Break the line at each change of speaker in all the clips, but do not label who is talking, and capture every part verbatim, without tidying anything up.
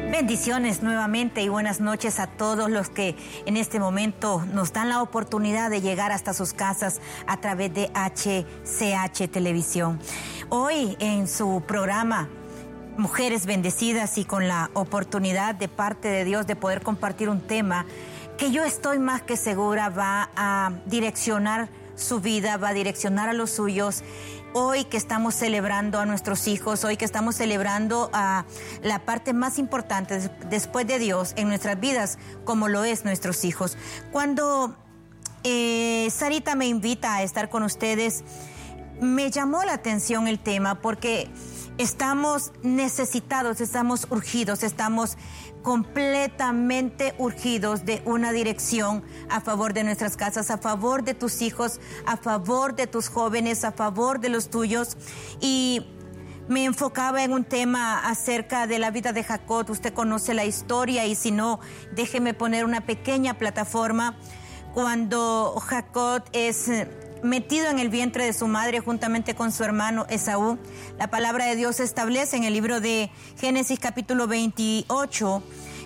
Bendiciones nuevamente y buenas noches a todos los que en este momento nos dan la oportunidad de llegar hasta sus casas a través de H C H Televisión. Hoy en su programa Mujeres Bendecidas y con la oportunidad de parte de Dios de poder compartir un tema que yo estoy más que segura va a direccionar su vida, va a direccionar a los suyos. Hoy que estamos celebrando a nuestros hijos, hoy que estamos celebrando a la parte más importante después de Dios en nuestras vidas, como lo es nuestros hijos. Cuando eh, Sarita me invita a estar con ustedes, me llamó la atención el tema porque estamos necesitados, estamos urgidos, estamos completamente urgidos de una dirección a favor de nuestras casas, a favor de tus hijos, a favor de tus jóvenes, a favor de los tuyos. Y me enfocaba en un tema acerca de la vida de Jacob. Usted conoce la historia y si no, déjeme poner una pequeña plataforma. Cuando Jacob es metido en el vientre de su madre juntamente con su hermano Esaú, la palabra de Dios establece en el libro de Génesis capítulo veintiocho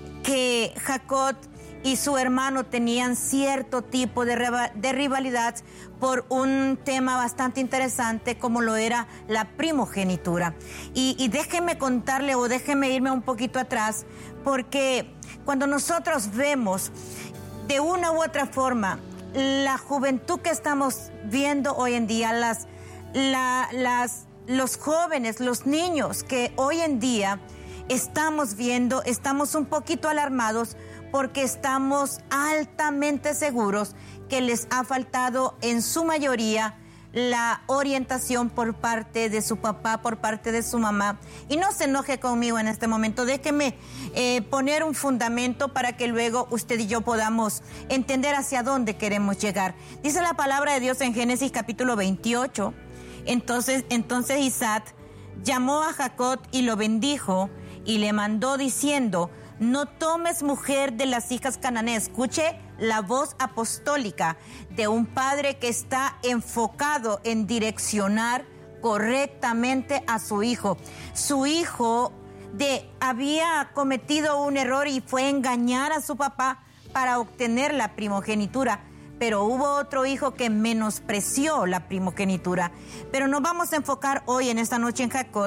que Jacob y su hermano tenían cierto tipo de, de rivalidad por un tema bastante interesante como lo era la primogenitura. Y, y déjenme contarle o déjenme irme un poquito atrás, porque cuando nosotros vemos de una u otra forma la juventud que estamos viendo hoy en día, las, la, las, los jóvenes, los niños que hoy en día estamos viendo, estamos un poquito alarmados porque estamos altamente seguros que les ha faltado en su mayoría la orientación por parte de su papá, por parte de su mamá. Y no se enoje conmigo en este momento, déjeme eh, poner un fundamento para que luego usted y yo podamos entender hacia dónde queremos llegar. Dice la palabra de Dios en Génesis capítulo veintiocho, entonces, entonces Isaac llamó a Jacob y lo bendijo y le mandó diciendo: no tomes mujer de las hijas cananeas. Escuche la voz apostólica de un padre que está enfocado en direccionar correctamente a su hijo. Su hijo de, había cometido un error y fue engañar a su papá para obtener la primogenitura, pero hubo otro hijo que menospreció la primogenitura. Pero nos vamos a enfocar hoy en esta noche en Jacob.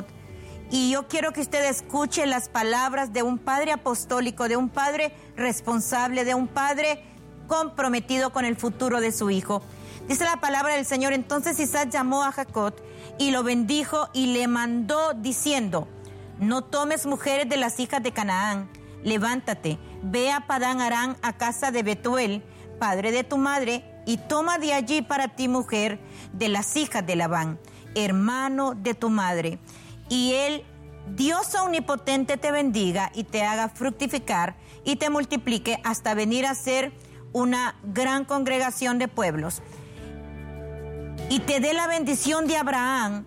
Y yo quiero que usted escuche las palabras de un padre apostólico, de un padre responsable, de un padre comprometido con el futuro de su hijo. Dice la palabra del Señor: entonces Isaac llamó a Jacob y lo bendijo y le mandó diciendo: no tomes mujeres de las hijas de Canaán, levántate, ve a Padán Aram, a casa de Betuel, padre de tu madre, y toma de allí para ti mujer de las hijas de Labán, hermano de tu madre. Y él, Dios omnipotente, te bendiga y te haga fructificar y te multiplique hasta venir a ser una gran congregación de pueblos. Y te dé la bendición de Abraham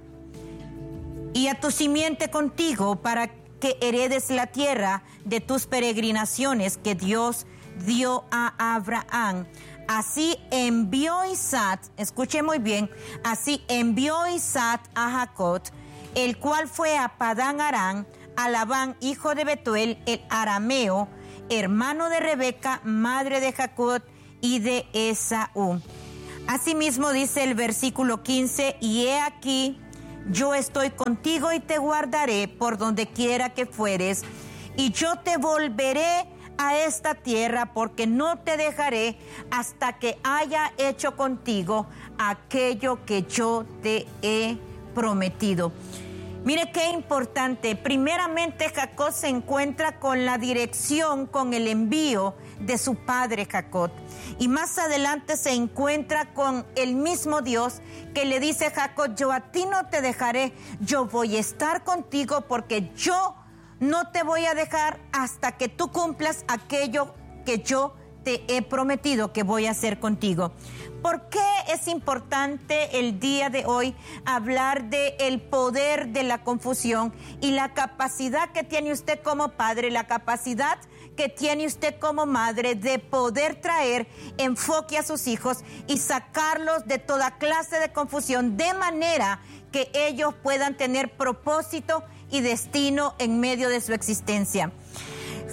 y a tu simiente contigo para que heredes la tierra de tus peregrinaciones que Dios dio a Abraham. Así envió Isaac, escuche muy bien, así envió Isaac a Jacob, el cual fue a Padán Aram, a Labán, hijo de Betuel, el arameo, hermano de Rebeca, madre de Jacob y de Esaú. Asimismo dice el versículo quince: y he aquí, yo estoy contigo y te guardaré por donde quiera que fueres, y yo te volveré a esta tierra, porque no te dejaré hasta que haya hecho contigo aquello que yo te he prometido. Mire qué importante. Primeramente, Jacob se encuentra con la dirección, con el envío de su padre Jacob. Y más adelante se encuentra con el mismo Dios que le dice a Jacob: yo a ti no te dejaré, yo voy a estar contigo porque yo no te voy a dejar hasta que tú cumplas aquello que yo te he prometido que voy a hacer contigo. ¿Por qué es importante el día de hoy hablar de el poder de la confusión y la capacidad que tiene usted como padre, la capacidad que tiene usted como madre de poder traer enfoque a sus hijos y sacarlos de toda clase de confusión de manera que ellos puedan tener propósito y destino en medio de su existencia?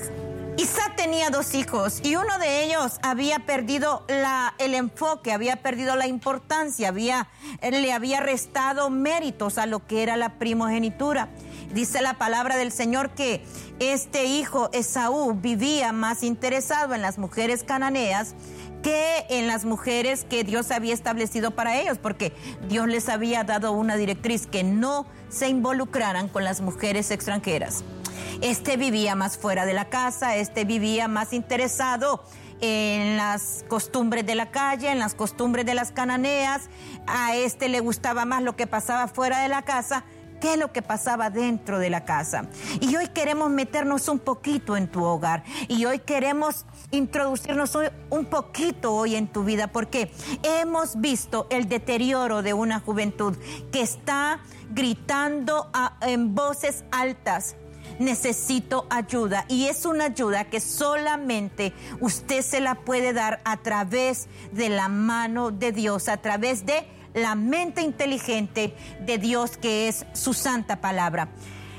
Isaac tenía dos hijos y uno de ellos había perdido la, el enfoque, había perdido la importancia, había, le había restado méritos a lo que era la primogenitura. Dice la palabra del Señor que este hijo Esaú vivía más interesado en las mujeres cananeas que en las mujeres que Dios había establecido para ellos, porque Dios les había dado una directriz que no se involucraran con las mujeres extranjeras. Este vivía más fuera de la casa, este vivía más interesado en las costumbres de la calle, en las costumbres de las cananeas. A este le gustaba más lo que pasaba fuera de la casa que lo que pasaba dentro de la casa. Y hoy queremos meternos un poquito en tu hogar. Y hoy queremos introducirnos hoy un poquito hoy en tu vida, porque hemos visto el deterioro de una juventud que está gritando a, en voces altas: necesito ayuda. Y es una ayuda que solamente usted se la puede dar a través de la mano de Dios, a través de la mente inteligente de Dios, que es su santa palabra.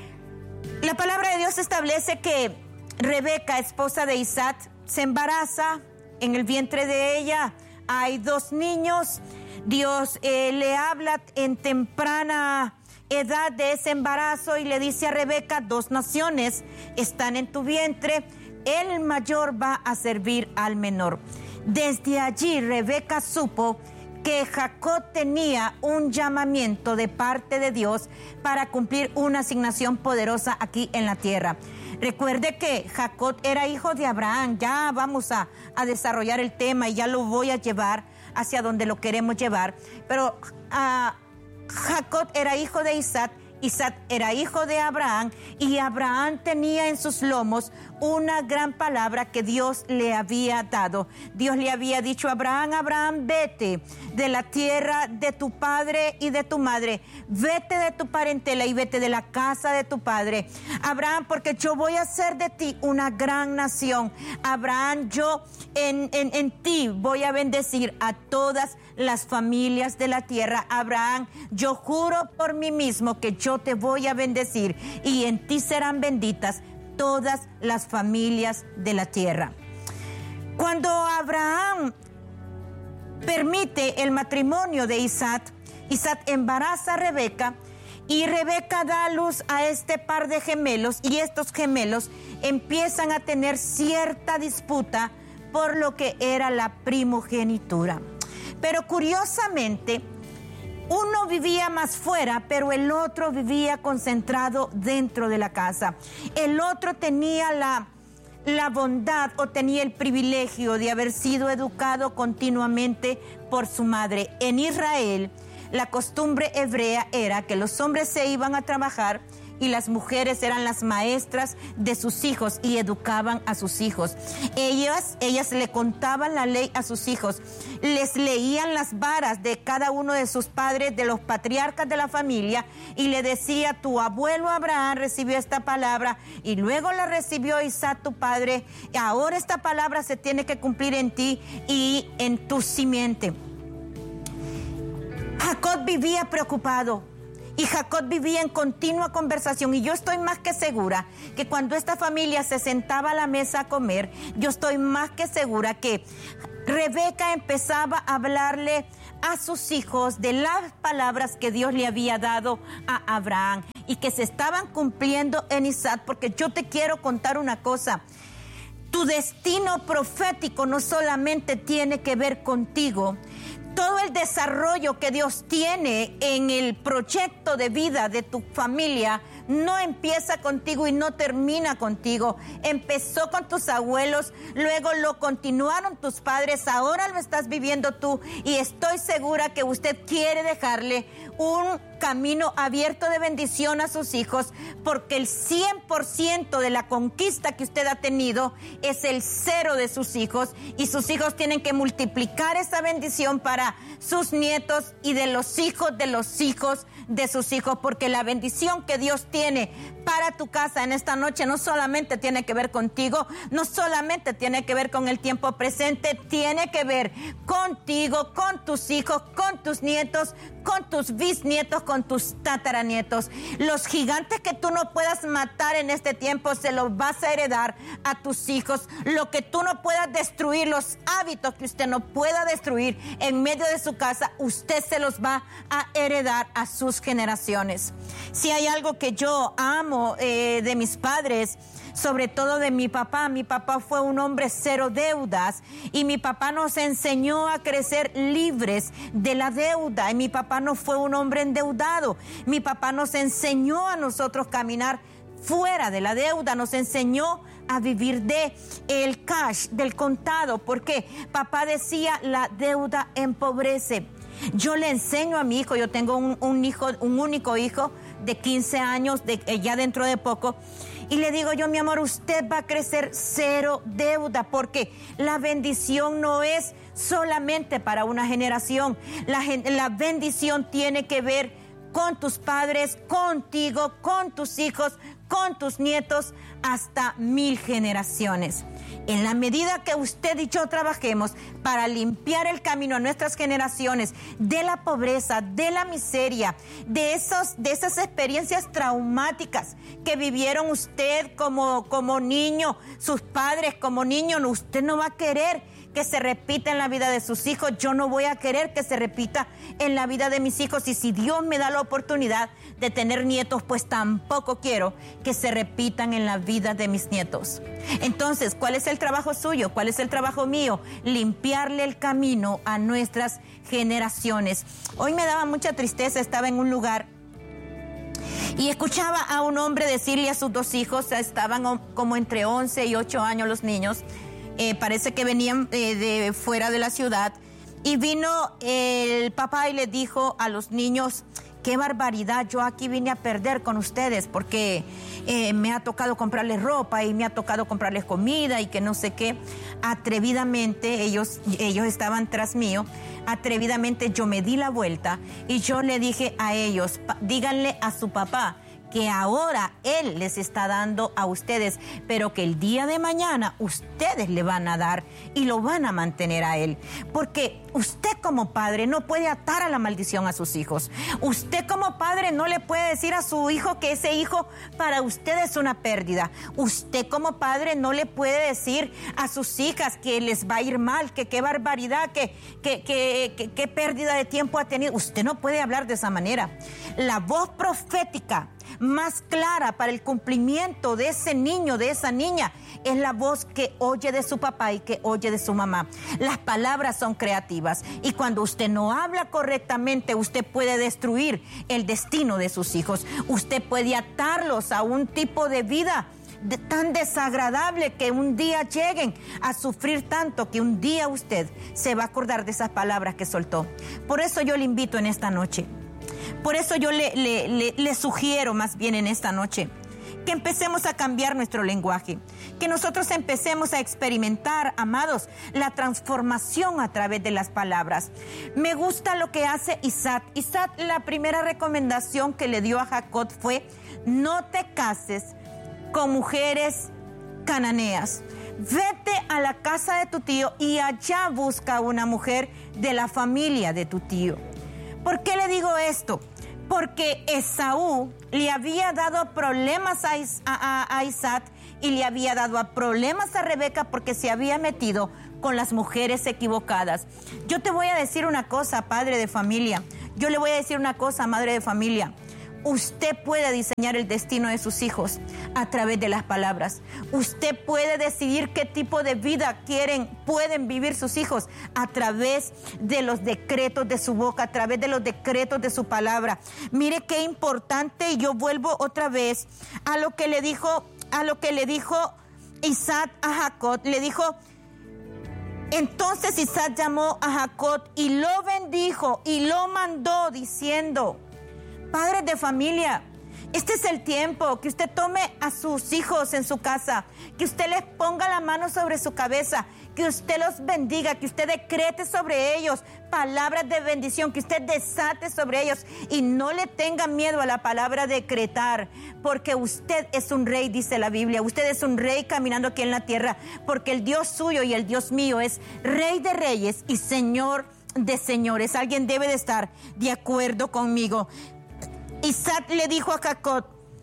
La palabra de Dios establece que Rebeca, esposa de Isaac, se embaraza. En el vientre de ella hay dos niños. Dios eh, le habla en temprana edad de ese embarazo y le dice a Rebeca: dos naciones están en tu vientre, el mayor va a servir al menor. Desde allí Rebeca supo que Jacob tenía un llamamiento de parte de Dios para cumplir una asignación poderosa aquí en la tierra. Recuerde que Jacob era hijo de Abraham. Ya vamos a, a desarrollar el tema y ya lo voy a llevar hacia donde lo queremos llevar. Pero uh, Jacob era hijo de Isaac, Isaac era hijo de Abraham, y Abraham tenía en sus lomos una gran palabra que Dios le había dado. Dios le había dicho a Abraham: Abraham, vete de la tierra de tu padre y de tu madre, vete de tu parentela y vete de la casa de tu padre. Abraham, porque yo voy a hacer de ti una gran nación. Abraham, yo en, en, en ti voy a bendecir a todas las familias de la tierra. Abraham, yo juro por mí mismo que yo te voy a bendecir y en ti serán benditas todas las familias de la tierra. Cuando Abraham permite el matrimonio de Isaac, Isaac embaraza a Rebeca y Rebeca da a luz a este par de gemelos, y estos gemelos empiezan a tener cierta disputa por lo que era la primogenitura. Pero curiosamente, uno vivía más fuera, pero el otro vivía concentrado dentro de la casa. El otro tenía la, la bondad o tenía el privilegio de haber sido educado continuamente por su madre. En Israel, la costumbre hebrea era que los hombres se iban a trabajar y las mujeres eran las maestras de sus hijos y educaban a sus hijos. Ellas, ellas le contaban la ley a sus hijos, les leían las varas de cada uno de sus padres, de los patriarcas de la familia, y le decía: tu abuelo Abraham recibió esta palabra y luego la recibió Isaac tu padre, ahora esta palabra se tiene que cumplir en ti y en tu simiente. Jacob vivía preocupado. Y Jacob vivía en continua conversación, y yo estoy más que segura que cuando esta familia se sentaba a la mesa a comer, yo estoy más que segura que Rebeca empezaba a hablarle a sus hijos de las palabras que Dios le había dado a Abraham y que se estaban cumpliendo en Isaac, porque yo te quiero contar una cosa: tu destino profético no solamente tiene que ver contigo. Todo el desarrollo que Dios tiene en el proyecto de vida de tu familia no empieza contigo y no termina contigo. Empezó con tus abuelos, luego lo continuaron tus padres, ahora lo estás viviendo tú, y estoy segura que usted quiere dejarle un camino abierto de bendición a sus hijos, porque el cien por ciento de la conquista que usted ha tenido es el cero de sus hijos, y sus hijos tienen que multiplicar esa bendición para sus nietos y de los hijos de los hijos de sus hijos, porque la bendición que Dios tiene para tu casa en esta noche no solamente tiene que ver contigo, no solamente tiene que ver con el tiempo presente, tiene que ver contigo, con tus hijos, con tus nietos, con tus bisnietos, con tus tataranietos. Los gigantes que tú no puedas matar en este tiempo, se los vas a heredar a tus hijos. Lo que tú no puedas destruir, los hábitos que usted no pueda destruir en medio de su casa, usted se los va a heredar a sus generaciones. Si hay algo que yo amo eh, de mis padres, sobre todo de mi papá, mi papá fue un hombre cero deudas y mi papá nos enseñó a crecer libres de la deuda, y mi papá no fue un hombre endeudado. Mi papá nos enseñó a nosotros caminar fuera de la deuda, nos enseñó a vivir de el cash, del contado, porque papá decía, la deuda empobrece. Yo le enseño a mi hijo, yo tengo un, un hijo, un único hijo de quince años, de, ya dentro de poco, y le digo yo, mi amor, usted va a crecer cero deuda, porque la bendición no es solamente para una generación. La, la bendición tiene que ver con tus padres, contigo, con tus hijos, con tus nietos, hasta mil generaciones. En la medida que usted y yo trabajemos para limpiar el camino a nuestras generaciones de la pobreza, de la miseria, de, esos, de esas experiencias traumáticas que vivieron usted como, como niño, sus padres como niño, usted no va a querer que se repita en la vida de sus hijos. Yo no voy a querer que se repita en la vida de mis hijos, y si Dios me da la oportunidad de tener nietos, pues tampoco quiero que se repitan en la vida de mis nietos. Entonces, ¿cuál es el trabajo suyo? ¿Cuál es el trabajo mío? Limpiarle el camino a nuestras generaciones. Hoy me daba mucha tristeza, estaba en un lugar y escuchaba a un hombre decirle a sus dos hijos, estaban como entre once y ocho años los niños, Eh, parece que venían eh, de fuera de la ciudad, y vino el papá y le dijo a los niños, qué barbaridad, yo aquí vine a perder con ustedes porque eh, me ha tocado comprarles ropa y me ha tocado comprarles comida y que no sé qué. Atrevidamente, ellos, ellos estaban tras mío, atrevidamente yo me di la vuelta y yo le dije a ellos, díganle a su papá que ahora él les está dando a ustedes, pero que el día de mañana ustedes le van a dar y lo van a mantener a él. Porque usted como padre no puede atar a la maldición a sus hijos. Usted como padre no le puede decir a su hijo que ese hijo para usted es una pérdida. Usted como padre no le puede decir a sus hijas que les va a ir mal, que qué barbaridad, que qué que, que, que pérdida de tiempo ha tenido. Usted no puede hablar de esa manera. La voz profética más clara para el cumplimiento de ese niño, de esa niña, es la voz que oye de su papá y que oye de su mamá. Las palabras son creativas, y cuando usted no habla correctamente, usted puede destruir el destino de sus hijos. Usted puede atarlos a un tipo de vida de, tan desagradable, que un día lleguen a sufrir tanto que un día usted se va a acordar de esas palabras que soltó. Por eso yo le invito en esta noche, por eso yo le, le, le, le sugiero más bien en esta noche que empecemos a cambiar nuestro lenguaje, que nosotros empecemos a experimentar, amados, la transformación a través de las palabras. Me gusta lo que hace Isaac. Isaac, la primera recomendación que le dio a Jacob fue: no te cases con mujeres cananeas. Vete a la casa de tu tío y allá busca una mujer de la familia de tu tío. ¿Por qué le digo esto? Porque Esaú le había dado problemas a, Is- a, a, a Isaac, y le había dado a problemas a Rebeca porque se había metido con las mujeres equivocadas. Yo te voy a decir una cosa, padre de familia. Yo le voy a decir una cosa, madre de familia. Usted puede diseñar el destino de sus hijos a través de las palabras. Usted puede decidir qué tipo de vida quieren, pueden vivir sus hijos a través de los decretos de su boca, a través de los decretos de su palabra. Mire qué importante, y yo vuelvo otra vez a lo que le dijo, a lo que le dijo Isaac a Jacob. Le dijo: entonces Isaac llamó a Jacob y lo bendijo y lo mandó diciendo. Padres de familia, este es el tiempo que usted tome a sus hijos en su casa, que usted les ponga la mano sobre su cabeza, que usted los bendiga, que usted decrete sobre ellos palabras de bendición, que usted desate sobre ellos, y no le tenga miedo a la palabra decretar, porque usted es un rey, dice la Biblia. Usted es un rey caminando aquí en la tierra, porque el Dios suyo y el Dios mío es Rey de reyes y Señor de señores. Alguien debe de estar de acuerdo conmigo. Isaac le dijo a Jacob: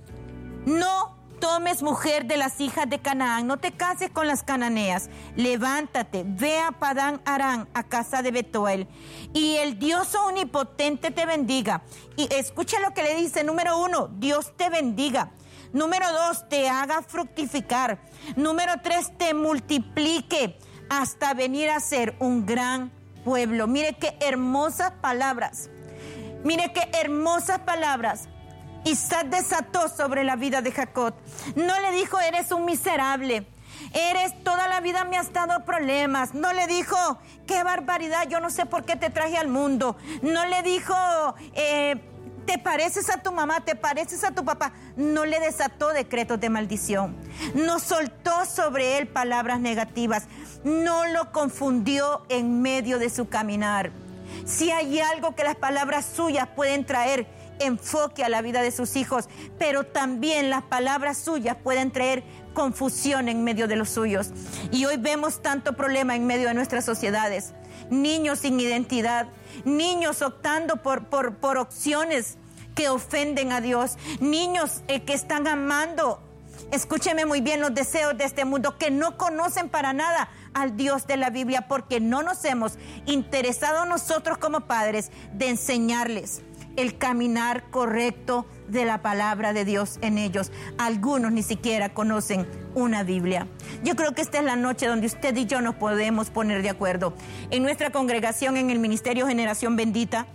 no tomes mujer de las hijas de Canaán, no te cases con las cananeas. Levántate, ve a Padán Aram, a casa de Betuel, y el Dios omnipotente te bendiga. Y escucha lo que le dice. Número uno, Dios te bendiga. Número dos, te haga fructificar. Número tres, te multiplique hasta venir a ser un gran pueblo. Mire qué hermosas palabras. Mire qué hermosas palabras. Isaac desató sobre la vida de Jacob. No le dijo: eres un miserable. Eres, toda la vida me has dado problemas. No le dijo: qué barbaridad, yo no sé por qué te traje al mundo. No le dijo: eh, te pareces a tu mamá, te pareces a tu papá. No le desató decretos de maldición. No soltó sobre él palabras negativas. No lo confundió en medio de su caminar. Si hay algo que las palabras suyas pueden traer enfoque a la vida de sus hijos, pero también las palabras suyas pueden traer confusión en medio de los suyos. Y hoy vemos tanto problema en medio de nuestras sociedades. Niños sin identidad, niños optando por, por, por opciones que ofenden a Dios, niños eh, que están amando, escúcheme muy bien, los deseos de este mundo, que no conocen para nada al Dios de la Biblia, porque no nos hemos interesado nosotros como padres de enseñarles el caminar correcto de la palabra de Dios en ellos. Algunos ni siquiera conocen una Biblia. Yo creo que esta es la noche donde usted y yo nos podemos poner de acuerdo. En nuestra congregación, en el Ministerio Generación Bendita,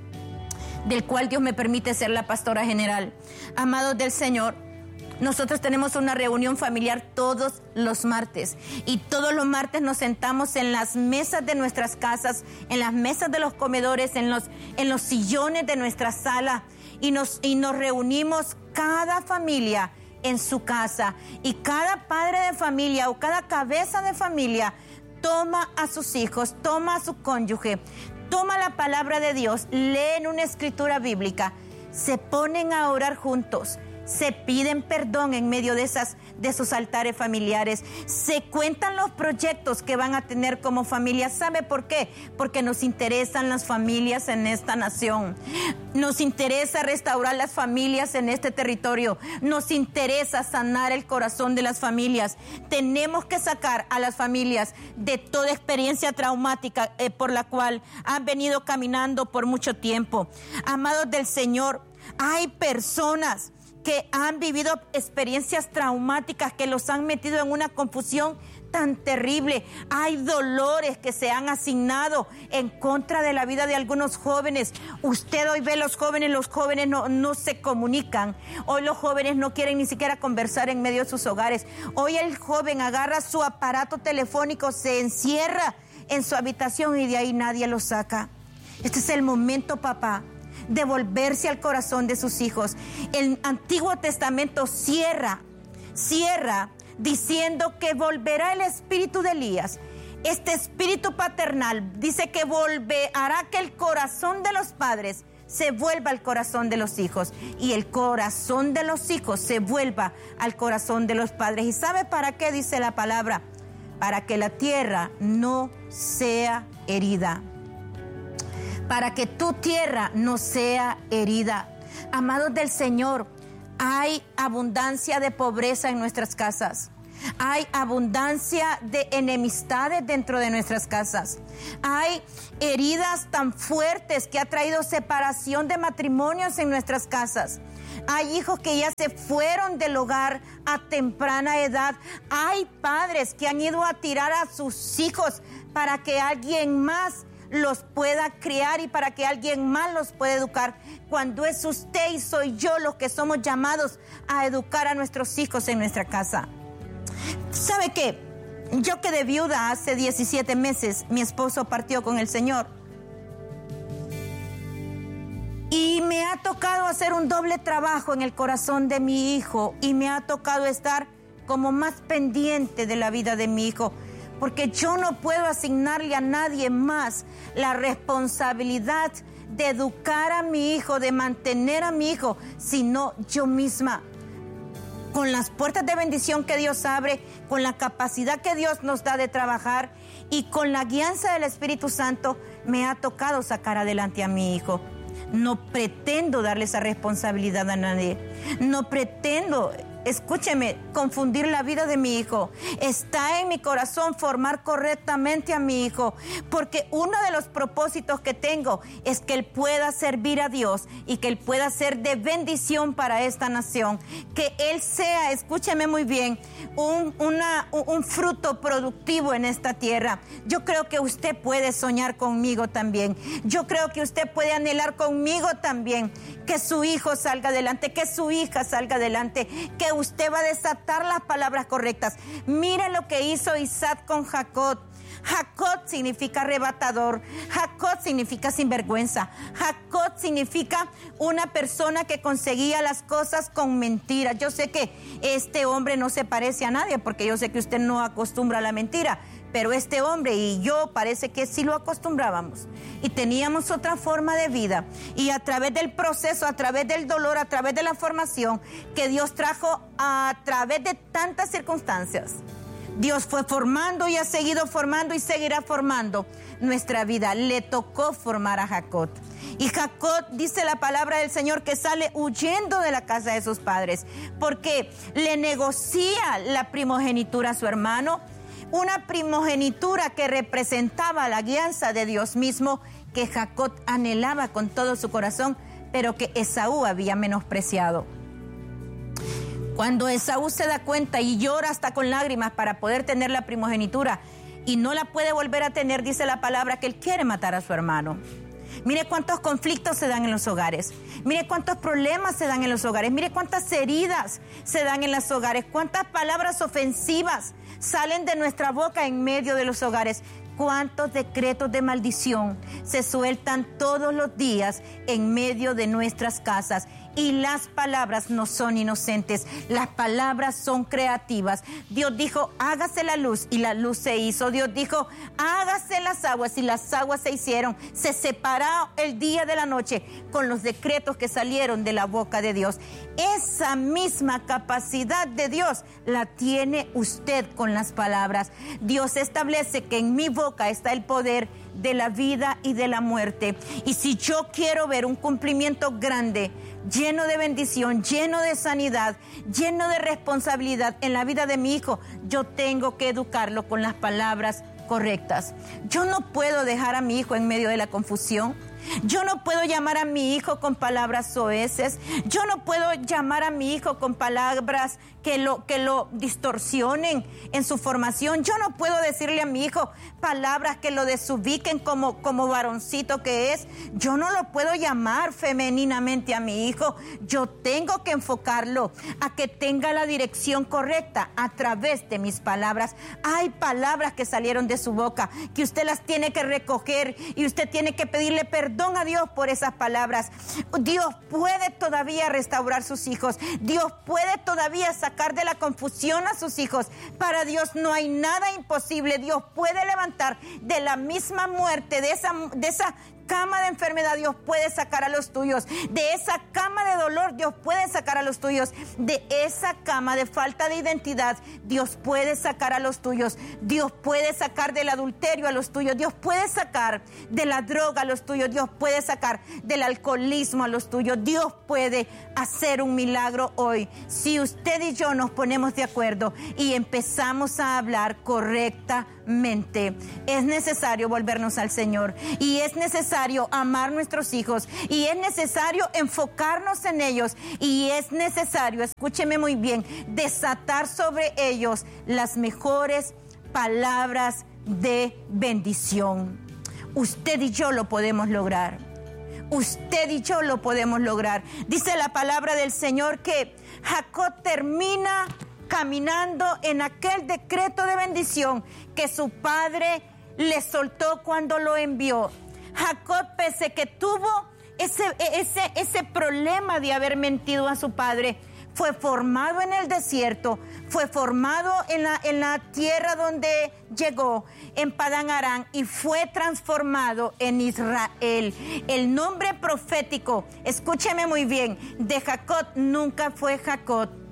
del cual Dios me permite ser la pastora general, amados del Señor, nosotros tenemos una reunión familiar todos los martes, y todos los martes nos sentamos en las mesas de nuestras casas, en las mesas de los comedores, en los, en los sillones de nuestra sala, y nos, y nos reunimos cada familia en su casa, y cada padre de familia o cada cabeza de familia toma a sus hijos, toma a su cónyuge, toma la palabra de Dios, leen una escritura bíblica, se ponen a orar juntos, se piden perdón en medio de, esas, de esos altares familiares, se cuentan los proyectos que van a tener como familia. ¿Sabe por qué? Porque nos interesan las familias en esta nación, nos interesa restaurar las familias en este territorio, nos interesa sanar el corazón de las familias. Tenemos que sacar a las familias de toda experiencia traumática eh, por la cual han venido caminando por mucho tiempo. Amados del Señor, hay personas que han vivido experiencias traumáticas que los han metido en una confusión tan terrible. Hay dolores que se han asignado en contra de la vida de algunos jóvenes. Usted hoy ve los jóvenes, los jóvenes no, no se comunican. Hoy los jóvenes no quieren ni siquiera conversar en medio de sus hogares. Hoy el joven agarra su aparato telefónico, se encierra en su habitación y de ahí nadie lo saca. Este es el momento, papá, de volverse al corazón de sus hijos. El Antiguo Testamento cierra, cierra diciendo que volverá el espíritu de Elías. Este espíritu paternal dice que volverá, hará que el corazón de los padres se vuelva al corazón de los hijos, y el corazón de los hijos se vuelva al corazón de los padres. ¿Y sabe para qué dice la palabra? Para que la tierra no sea herida. Para que tu tierra no sea herida. Amados del Señor, hay abundancia de pobreza en nuestras casas. Hay abundancia de enemistades dentro de nuestras casas. Hay heridas tan fuertes que ha traído separación de matrimonios en nuestras casas. Hay hijos que ya se fueron del hogar a temprana edad. Hay padres que han ido a tirar a sus hijos para que alguien más los pueda criar y para que alguien más los pueda educar, cuando es usted y soy yo los que somos llamados a educar a nuestros hijos en nuestra casa. ¿Sabe qué? Yo quedé viuda hace diecisiete meses, mi esposo partió con el Señor. Y me ha tocado hacer un doble trabajo en el corazón de mi hijo, y me ha tocado estar como más pendiente de la vida de mi hijo, porque yo no puedo asignarle a nadie más la responsabilidad de educar a mi hijo, de mantener a mi hijo, sino yo misma. con las puertas de bendición que Dios abre, con la capacidad que Dios nos da de trabajar y con la guianza del Espíritu Santo, me ha tocado sacar adelante a mi hijo. No pretendo darle esa responsabilidad a nadie. No pretendo, escúcheme, confundir la vida de mi hijo. Está en mi corazón formar correctamente a mi hijo, porque uno de los propósitos que tengo es que él pueda servir a Dios y que él pueda ser de bendición para esta nación. Que él sea, escúcheme muy bien, un, una, un fruto productivo en esta tierra. Yo creo que usted puede soñar conmigo también. Yo creo que usted puede anhelar conmigo también que su hijo salga adelante, que su hija salga adelante, que usted va a desatar las palabras correctas. Mire lo que hizo Isaac con Jacob. Jacob significa arrebatador, Jacob significa sinvergüenza, Jacob significa una persona que conseguía las cosas con mentiras. Yo sé que este hombre no se parece a nadie, porque yo sé que usted no acostumbra a la mentira, pero este hombre y yo parece que sí lo acostumbrábamos y teníamos otra forma de vida, y a través del proceso, a través del dolor, a través de la formación que Dios trajo a través de tantas circunstancias, Dios fue formando y ha seguido formando y seguirá formando nuestra vida. Le tocó formar a Jacob. Y Jacob, dice la palabra del Señor, que sale huyendo de la casa de sus padres porque le negocia la primogenitura a su hermano. Una primogenitura que representaba la guianza de Dios mismo, que Jacob anhelaba con todo su corazón, pero que Esaú había menospreciado. Cuando Esaú se da cuenta y llora hasta con lágrimas para poder tener la primogenitura y no la puede volver a tener, dice la palabra que él quiere matar a su hermano. Mire cuántos conflictos se dan en los hogares. Mire cuántos problemas se dan en los hogares. Mire cuántas heridas se dan en los hogares. Cuántas palabras ofensivas salen de nuestra boca en medio de los hogares. Cuántos decretos de maldición se sueltan todos los días en medio de nuestras casas. Y las palabras no son inocentes, las palabras son creativas. Dios dijo, hágase la luz, y la luz se hizo. Dios dijo, hágase las aguas, y las aguas se hicieron. Se separó el día de la noche con los decretos que salieron de la boca de Dios. Esa misma capacidad de Dios la tiene usted con las palabras. Dios establece que en mi boca está el poder de la vida y de la muerte. Y si yo quiero ver un cumplimiento grande, lleno de bendición, lleno de sanidad, lleno de responsabilidad en la vida de mi hijo, yo tengo que educarlo con las palabras correctas. Yo no puedo dejar a mi hijo en medio de la confusión. Yo no puedo llamar a mi hijo con palabras soeces. Yo no puedo llamar a mi hijo con palabras que lo, que lo distorsionen en su formación. Yo no puedo decirle a mi hijo palabras que lo desubiquen como, como varoncito que es. Yo no lo puedo llamar femeninamente a mi hijo. Yo tengo que enfocarlo a que tenga la dirección correcta a través de mis palabras. Hay palabras que salieron de su boca que usted las tiene que recoger y usted tiene que pedirle perdón a Dios por esas palabras. Dios puede todavía restaurar sus hijos. Dios puede todavía sacar de la confusión a sus hijos. Para Dios no hay nada imposible. Dios puede levantar de la misma muerte, de esa, de esa cama de enfermedad, Dios puede sacar a los tuyos. De esa cama de dolor, Dios puede sacar a los tuyos. De esa cama de falta de identidad, Dios puede sacar a los tuyos. Dios puede sacar del adulterio a los tuyos. Dios puede sacar de la droga a los tuyos. Dios puede sacar del alcoholismo a los tuyos. Dios puede hacer un milagro hoy. Si usted y yo nos ponemos de acuerdo y empezamos a hablar correctamente, es necesario volvernos al Señor y es necesario amar nuestros hijos y es necesario enfocarnos en ellos y es necesario, escúcheme muy bien, desatar sobre ellos las mejores palabras de bendición. Usted y yo lo podemos lograr. Usted y yo lo podemos lograr. Dice la palabra del Señor que Jacob termina caminando en aquel decreto de bendición que su padre le soltó cuando lo envió. Jacob, pese que tuvo ese, ese, ese problema de haber mentido a su padre, fue formado en el desierto, fue formado en la, en la tierra donde llegó, en Padán Aram, y fue transformado en Israel. El nombre profético, escúcheme muy bien, de Jacob nunca fue Jacob.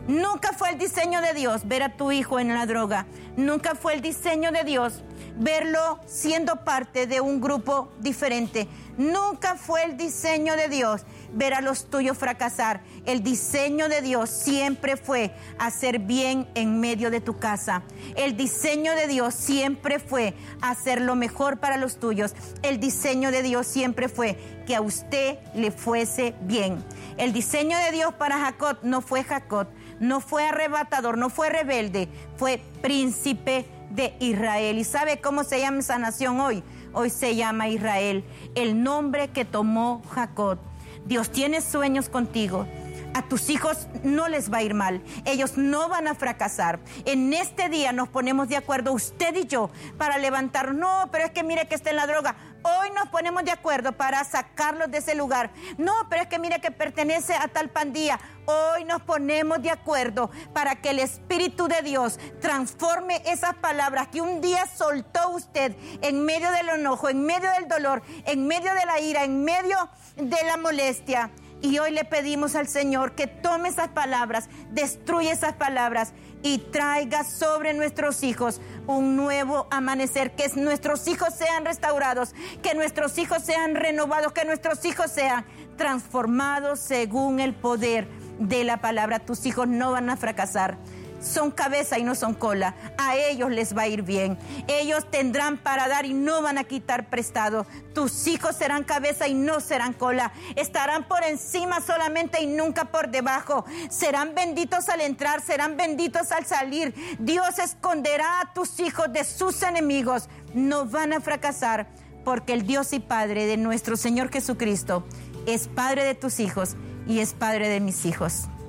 Nunca fue el diseño de Dios ver a tu hijo en la droga. Nunca fue el diseño de Dios verlo siendo parte de un grupo diferente. Nunca fue el diseño de Dios ver a los tuyos fracasar. El diseño de Dios siempre fue hacer bien en medio de tu casa. El diseño de Dios siempre fue hacer lo mejor para los tuyos. El diseño de Dios siempre fue que a usted le fuese bien. El diseño de Dios para Jacob no fue Jacob, no fue arrebatador, no fue rebelde, fue príncipe de Israel. ¿Y sabe cómo se llama esa nación hoy? Hoy se llama Israel, el nombre que tomó Jacob. Dios tiene sueños contigo. A tus hijos no les va a ir mal. Ellos no van a fracasar. En este día nos ponemos de acuerdo, usted y yo, para levantar. No, pero es que mire que está en la droga. Hoy nos ponemos de acuerdo para sacarlos de ese lugar. No, pero es que mire que pertenece a tal pandilla. Hoy nos ponemos de acuerdo para que el Espíritu de Dios transforme esas palabras que un día soltó usted en medio del enojo, en medio del dolor, en medio de la ira, en medio de la molestia. Y hoy le pedimos al Señor que tome esas palabras, destruya esas palabras y traiga sobre nuestros hijos un nuevo amanecer, que nuestros hijos sean restaurados, que nuestros hijos sean renovados, que nuestros hijos sean transformados según el poder de la palabra. Tus hijos no van a fracasar. Son cabeza y no son cola. A ellos les va a ir bien. Ellos tendrán para dar y no van a quitar prestado. Tus hijos serán cabeza y no serán cola. Estarán por encima solamente y nunca por debajo. Serán benditos al entrar, serán benditos al salir. Dios esconderá a tus hijos de sus enemigos. No van a fracasar, porque el Dios y Padre de nuestro Señor Jesucristo es Padre de tus hijos y es Padre de mis hijos.